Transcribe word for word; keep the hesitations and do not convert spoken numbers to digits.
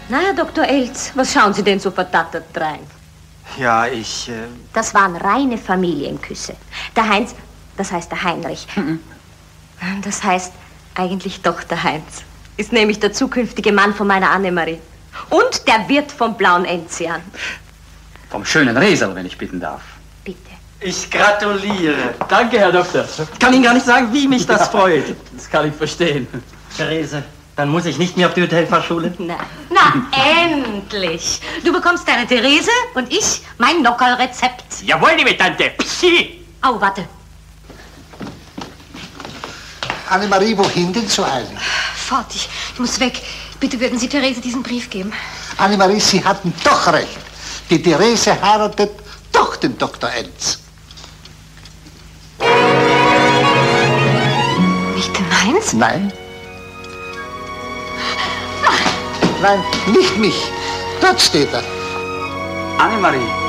Na, Herr Doktor Elz, was schauen Sie denn so verdattert drein? Ja, ich... Äh... Das waren reine Familienküsse. Der Heinz, das heißt der Heinrich. Mhm. Das heißt eigentlich doch der Heinz. Ist nämlich der zukünftige Mann von meiner Annemarie. Und der Wirt vom Blauen Enzian. Vom schönen Resel, wenn ich bitten darf. Bitte. Ich gratuliere. Danke, Herr Doktor. Ich kann Ihnen gar nicht sagen, wie mich das freut. Das kann ich verstehen. Therese, dann muss ich nicht mehr auf die Hotelfachschule? Na, na, endlich. Du bekommst deine Therese und ich mein Nockerlrezept. Jawohl, liebe Tante. Pschi. Oh, warte. Annemarie, wohin denn so eilig? Fort, ich, ich muss weg. Bitte würden Sie Therese diesen Brief geben. Annemarie, Sie hatten doch recht. Die Therese heiratet doch den Doktor Elz. Nicht den Heinz? Nein. Nein, nicht mich. Dort steht er. Annemarie.